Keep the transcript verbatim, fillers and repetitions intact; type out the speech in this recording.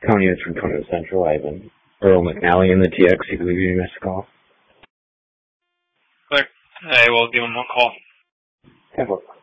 Coney is from Coney Central. I have an Earl McNally in the T X. You can leave me a missed call. Clear. I will give him a call. Have a